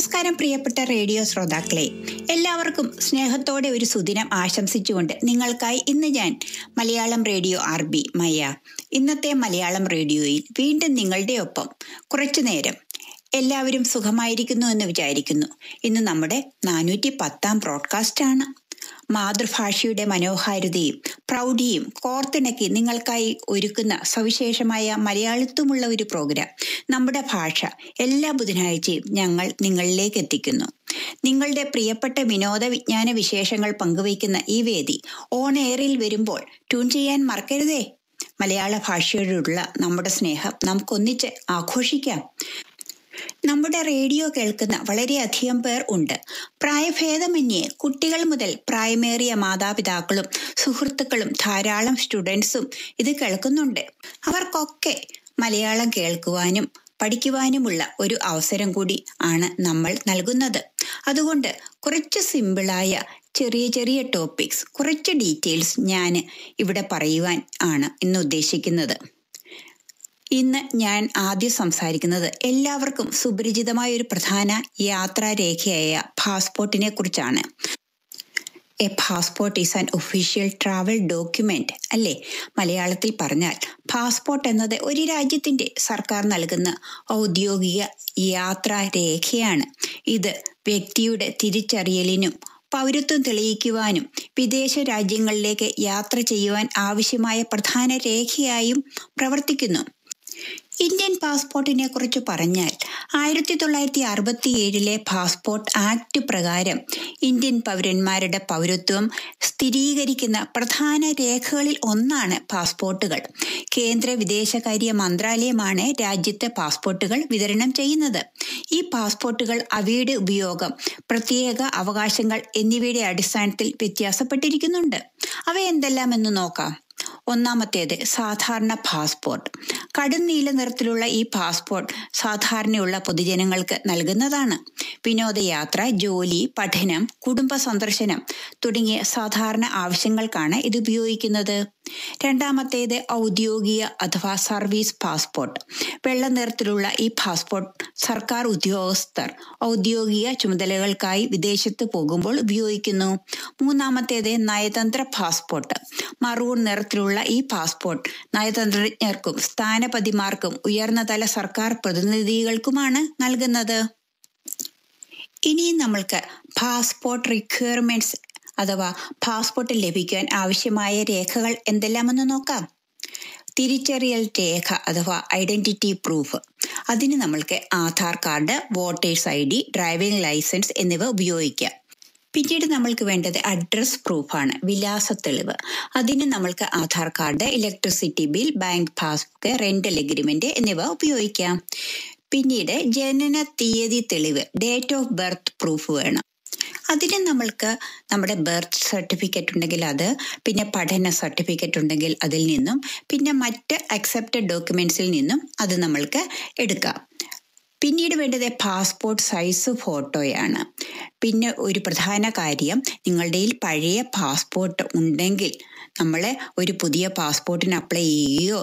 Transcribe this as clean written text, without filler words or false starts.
നമസ്കാരം പ്രിയപ്പെട്ട റേഡിയോ ശ്രോതാക്കളെ, എല്ലാവർക്കും സ്നേഹത്തോടെ ഒരു സുദിനം ആശംസിച്ചുകൊണ്ട് നിങ്ങൾക്കായി ഇന്ന് ഞാൻ മലയാളം റേഡിയോ RB മയ ഇന്നത്തെ മലയാളം റേഡിയോയിൽ വീണ്ടും നിങ്ങളുടെ ഒപ്പം കുറച്ചു നേരം. എല്ലാവരും സുഖമായിരിക്കുന്നു എന്ന് വിചാരിക്കുന്നു. ഇന്ന് നമ്മുടെ 410 ബ്രോഡ്കാസ്റ്റാണ്. മാതൃഭാഷയുടെ മനോഹാരിതയും പ്രൗഢിയും കോർത്തിണക്കി നിങ്ങൾക്കായി ഒരുക്കുന്ന സവിശേഷമായ മലയാളിത്വമുള്ള ഒരു പ്രോഗ്രാം നമ്മുടെ ഭാഷ എല്ലാ ബുധനാഴ്ചയും ഞങ്ങൾ നിങ്ങളിലേക്ക് എത്തിക്കുന്നു. നിങ്ങളുടെ പ്രിയപ്പെട്ട വിനോദ വിജ്ഞാന വിശേഷങ്ങൾ പങ്കുവയ്ക്കുന്ന ഈ വേദി ഓൺ എയറിൽ വരുമ്പോൾ ട്യൂൺ ചെയ്യാൻ മറക്കരുതേ. മലയാള ഭാഷയോടുള്ള നമ്മുടെ സ്നേഹം നമുക്കൊന്നിച്ച് ആഘോഷിക്കാം. നമ്മുടെ റേഡിയോ കേൾക്കുന്ന വളരെയധികം പേർ ഉണ്ട്. പ്രായഭേദമന്യേ കുട്ടികൾ മുതൽ പ്രായമേറിയ മാതാപിതാക്കളും സുഹൃത്തുക്കളും ധാരാളം സ്റ്റുഡൻസും ഇത് കേൾക്കുന്നുണ്ട്. അവർക്കൊക്കെ മലയാളം കേൾക്കുവാനും പഠിക്കുവാനുമുള്ള ഒരു അവസരം കൂടി ആണ് നമ്മൾ നൽകുന്നത്. അതുകൊണ്ട് കുറച്ച് സിമ്പിളായ ചെറിയ ചെറിയ ടോപ്പിക്സ്, കുറച്ച് ഡീറ്റെയിൽസ് ഞാൻ ഇവിടെ പറയുവാൻ ആണ് ഇന്ന് ഉദ്ദേശിക്കുന്നത്. ഇന്ന് ഞാൻ ആദ്യം സംസാരിക്കുന്നത് എല്ലാവർക്കും സുപരിചിതമായ ഒരു പ്രധാന യാത്രാരേഖയായ പാസ്പോർട്ടിനെ കുറിച്ചാണ്. A passport is an official travel document അല്ലേ? മലയാളത്തിൽ പറഞ്ഞാൽ പാസ്പോർട്ട് എന്നത് ഒരു രാജ്യത്തിന്റെ സർക്കാർ നൽകുന്ന ഔദ്യോഗിക യാത്രാരേഖയാണ്. ഇത് വ്യക്തിയുടെ തിരിച്ചറിയലിനും പൗരത്വം തെളിയിക്കുവാനും വിദേശ രാജ്യങ്ങളിലേക്ക് യാത്ര ചെയ്യുവാൻ ആവശ്യമായ പ്രധാന രേഖയായും പ്രവർത്തിക്കുന്നു. ഇന്ത്യൻ പാസ്പോർട്ടിനെ കുറിച്ച് പറഞ്ഞാൽ 1967 പാസ്പോർട്ട് ആക്ട് പ്രകാരം ഇന്ത്യൻ പൗരന്മാരുടെ പൗരത്വം സ്ഥിരീകരിക്കുന്ന പ്രധാന രേഖകളിൽ ഒന്നാണ് പാസ്പോർട്ടുകൾ. കേന്ദ്ര വിദേശകാര്യ മന്ത്രാലയമാണ് രാജ്യത്തെ പാസ്പോർട്ടുകൾ വിതരണം ചെയ്യുന്നത്. ഈ പാസ്പോർട്ടുകൾ അവയുടെ ഉപയോഗം, പ്രത്യേക അവകാശങ്ങൾ എന്നിവയുടെ അടിസ്ഥാനത്തിൽ വ്യത്യാസപ്പെട്ടിരിക്കുന്നുണ്ട്. അവ എന്തെല്ലാമെന്ന് നോക്കാം. ഒന്നാമത്തേത് സാധാരണ പാസ്പോർട്ട്. കടും നീല നിറത്തിലുള്ള ഈ പാസ്പോർട്ട് സാധാരണയുള്ള പൊതുജനങ്ങൾക്ക് നൽകുന്നതാണ്. വിനോദയാത്ര, ജോലി, പഠനം, കുടുംബ സന്ദർശനം തുടങ്ങിയ സാധാരണ ആവശ്യങ്ങൾക്കാണ് ഇത് ഉപയോഗിക്കുന്നത്. രണ്ടാമത്തേത് ഔദ്യോഗിക അഥവാ സർവീസ് പാസ്പോർട്ട്. വെള്ള നിറത്തിലുള്ള ഈ പാസ്പോർട്ട് സർക്കാർ ഉദ്യോഗസ്ഥർ ഔദ്യോഗിക ചുമതലകൾക്കായി വിദേശത്ത് പോകുമ്പോൾ ഉപയോഗിക്കുന്നു. മൂന്നാമത്തേത് നയതന്ത്ര പാസ്പോർട്ട്. മറൂൺ നിറത്തിലുള്ള ഈ പാസ്പോർട്ട് നയതന്ത്രജ്ഞർക്കും സ്ഥാനപതിമാർക്കും ഉയർന്നതല സർക്കാർ പ്രതിനിധികൾക്കുമാണ് നൽകുന്നത്. ഇനി നമ്മൾക്ക് പാസ്പോർട്ട് റിക്വയർമെന്റ്സ് അഥവാ പാസ്പോർട്ട് ലഭിക്കാൻ ആവശ്യമായ രേഖകൾ എന്തെല്ലാമെന്ന് നോക്കാം. തിരിച്ചറിയൽ രേഖ അഥവാ ഐഡന്റിറ്റി പ്രൂഫ്. അതിന് നമ്മൾക്ക് Aadhaar card, voters ID, driving licence എന്നിവ ഉപയോഗിക്കാം. പിന്നീട് നമ്മൾക്ക് വേണ്ടത് അഡ്രസ് പ്രൂഫാണ്, വിലാസ തെളിവ്. അതിന് നമ്മൾക്ക് Aadhaar card, electricity bill, bank passbook, rental agreement എന്നിവ ഉപയോഗിക്കാം. പിന്നീട് ജനന തീയതി തെളിവ്, ഡേറ്റ് ഓഫ് ബർത്ത് പ്രൂഫ് വേണം. അതിന് നമ്മൾക്ക് നമ്മുടെ ബർത്ത് സർട്ടിഫിക്കറ്റ് ഉണ്ടെങ്കിൽ അത്, പിന്നെ പഠന സർട്ടിഫിക്കറ്റ് ഉണ്ടെങ്കിൽ അതിൽ നിന്നും, പിന്നെ മറ്റ് അക്സെപ്റ്റഡ് ഡോക്യുമെന്റ്സിൽ നിന്നും അത് നമ്മൾക്ക് എടുക്കാം. പിന്നീട് വേണ്ടത് പാസ്പോർട്ട് സൈസ് ഫോട്ടോയാണ്. പിന്നെ ഒരു പ്രധാന കാര്യം, നിങ്ങളുടെ കയ്യിൽ പഴയ പാസ്പോർട്ട് ഉണ്ടെങ്കിൽ നമ്മൾ ഒരു പുതിയ പാസ്പോർട്ടിന് അപ്ലൈ ചെയ്യുകയോ